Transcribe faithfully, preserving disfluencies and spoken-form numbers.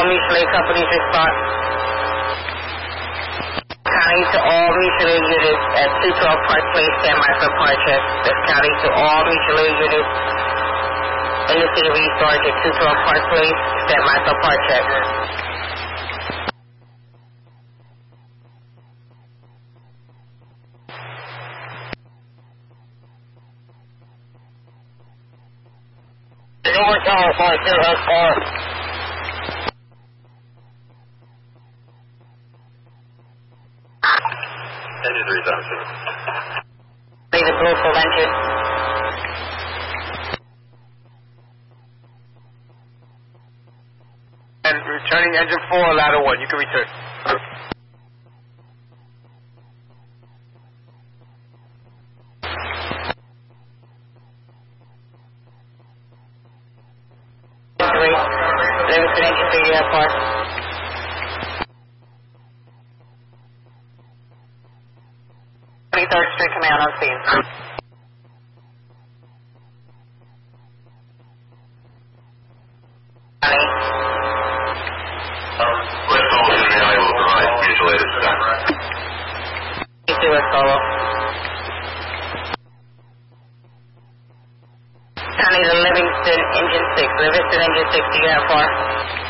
mutual aid companies respond. County to all mutual aid units at two twelve Park Place, stand by for part check. That's county to all mutual aid units in the city of East Orange at two twelve Park Place, stand by for part check. Over Tower, five two, that's four. Engine resumption. Leave the blue full engine. And returning engine four, ladder one, you can return. Livingston engine three, airport. twenty-third Street Command on scene. County. Um, West Solo Unity, I will provide mutual aid assistance. You do it, Solo. County to Livingston engine six. Livingston engine six, do you have four?